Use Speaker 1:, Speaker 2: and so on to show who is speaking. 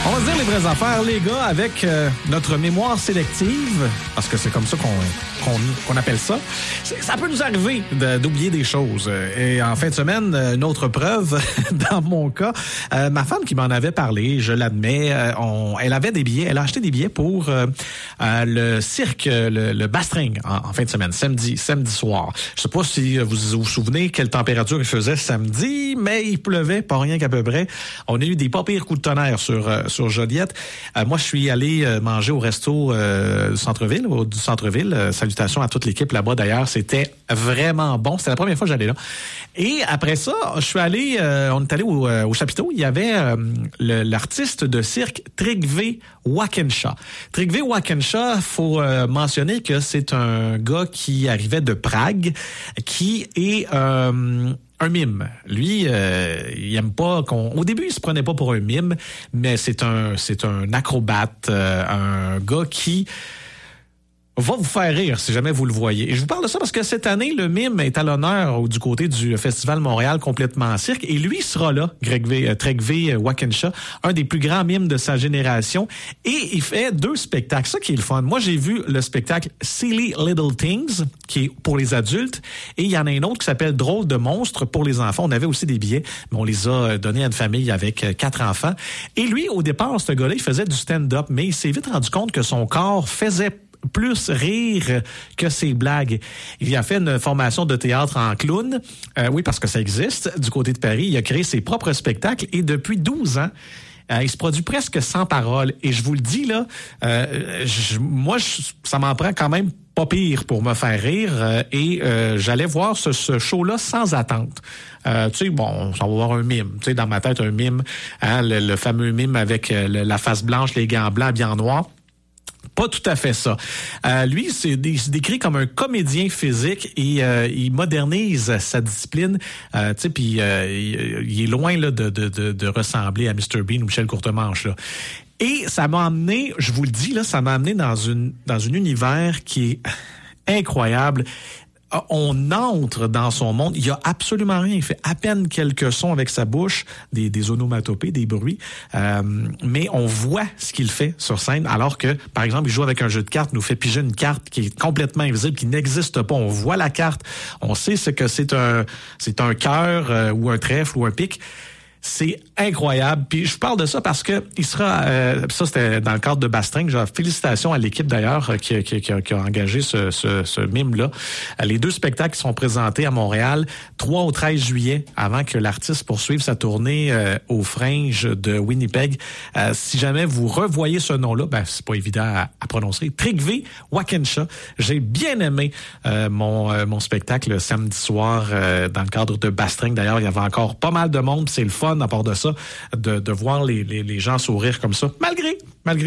Speaker 1: On va se dire les vraies affaires, les gars, avec notre mémoire sélective, parce que c'est comme ça qu'on appelle ça. Ça peut nous arriver d'oublier des choses. Et en fin de semaine, une autre preuve, dans mon cas, ma femme qui m'en avait parlé, je l'admets, elle avait des billets, elle a acheté des billets pour le cirque, le Bastring, en fin de semaine, samedi soir. Je sais pas si vous vous souvenez quelle température il faisait samedi, mais il pleuvait, pas rien qu'à peu près. On a eu des pas pires coups de tonnerre sur Joliette. Moi, je suis allé manger au resto du centre-ville. Salutations à toute l'équipe là-bas, d'ailleurs. C'était vraiment bon. C'était la première fois que j'allais là. Et après ça, on est allé au chapiteau. Il y avait l'artiste de cirque Trygve Walkinshaw. Trygve Walkinshaw, faut mentionner que c'est un gars qui arrivait de Prague, qui est un mime. Lui, il aime pas au début, il se prenait pas pour un mime, mais c'est un acrobate, un gars qui va vous faire rire si jamais vous le voyez. Et je vous parle de ça parce que cette année, le mime est à l'honneur du côté du Festival Montréal complètement cirque. Et lui sera là, Trygve Walkinshaw, un des plus grands mimes de sa génération. Et il fait 2 spectacles. Ça qui est le fun. Moi, j'ai vu le spectacle Silly Little Things, qui est pour les adultes. Et il y en a un autre qui s'appelle Drôle de monstre pour les enfants. On avait aussi des billets, mais on les a donnés à une famille avec 4 enfants. Et lui, au départ, ce gars-là, il faisait du stand-up, mais il s'est vite rendu compte que son corps faisait plus rire que ses blagues. Il a fait une formation de théâtre en clown. Oui, parce que ça existe. Du côté de Paris, il a créé ses propres spectacles et depuis 12 ans, il se produit presque sans parole. Et je vous le dis, là, ça m'en prend quand même pas pire pour me faire rire. J'allais voir ce show-là sans attente. Tu sais, bon, ça va voir un mime. Tu sais, dans ma tête, un mime, hein, le fameux mime avec la face blanche, les gants blancs, bien en noir. Pas tout à fait ça. Lui, c'est décrit comme un comédien physique et il modernise sa discipline. Tu sais, puis il est loin là de ressembler à Mr. Bean ou Michel Courtemanche là. Et ça m'a amené, je vous le dis là, ça m'a amené dans un univers qui est incroyable. On entre dans son monde. Il y a absolument rien. Il fait à peine quelques sons avec sa bouche, des onomatopées, des bruits. Mais on voit ce qu'il fait sur scène, alors que, par exemple, il joue avec un jeu de cartes, nous fait piger une carte qui est complètement invisible, qui n'existe pas. On voit la carte. On sait ce que c'est un cœur ou un trèfle ou un pic. C'est incroyable. Puis je parle de ça parce que il sera... ça, c'était dans le cadre de Bastring. Félicitations à l'équipe, d'ailleurs, qui a engagé ce mime-là. Les 2 spectacles sont présentés à Montréal 3 au 13 juillet, avant que l'artiste poursuive sa tournée aux Fringes de Winnipeg. Si jamais vous revoyez ce nom-là, c'est pas évident à prononcer. Trygve Walkinshaw. J'ai bien aimé mon spectacle samedi soir dans le cadre de Bastring. D'ailleurs, il y avait encore pas mal de monde. C'est le fun, à part de ça, de voir les gens sourire comme ça, malgré